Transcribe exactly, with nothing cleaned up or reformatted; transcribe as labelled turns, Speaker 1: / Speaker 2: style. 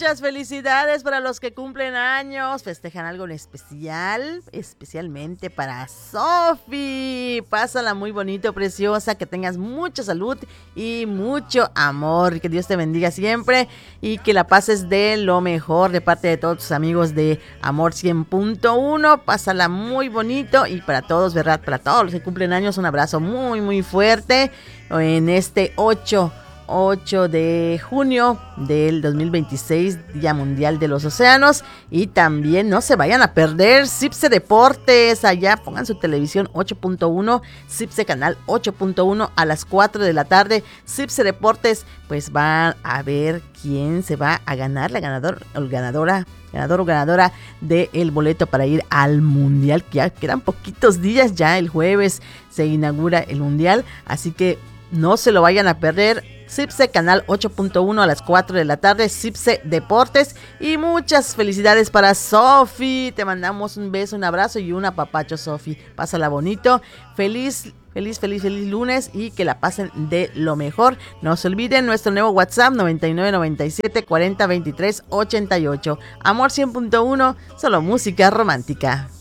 Speaker 1: muchas felicidades para los que cumplen años, festejan algo en especial, especialmente para Sofi. Pásala muy bonito, preciosa, que tengas mucha salud y mucho amor, que Dios te bendiga siempre y que la pases de lo mejor de parte de todos tus amigos de Amor cien punto uno. Pásala muy bonito y para todos, ¿verdad? Para todos los que cumplen años, un abrazo muy muy fuerte en este ocho de junio del dos mil veintiséis, Día Mundial de los Océanos. Y también no se vayan a perder Cipse Deportes, allá pongan su televisión ocho punto uno, Cipse Canal ocho punto uno a las cuatro de la tarde. Cipse Deportes, pues van a ver quién se va a ganar, la ganador o ganadora, ganador o ganadora del boleto para ir al Mundial, que ya quedan poquitos días, ya el jueves se inaugura el Mundial, así que no se lo vayan a perder. Cipse Canal ocho punto uno a las cuatro de la tarde, Cipse Deportes. Y muchas felicidades para Sofi. Te mandamos un beso, un abrazo y un apapacho, Sofi. Pásala bonito. Feliz, feliz, feliz, feliz lunes y que la pasen de lo mejor. No se olviden nuestro nuevo WhatsApp noventa y nueve noventa y siete cuarenta veintitrés ochenta y ocho. Amor cien punto uno, solo música romántica.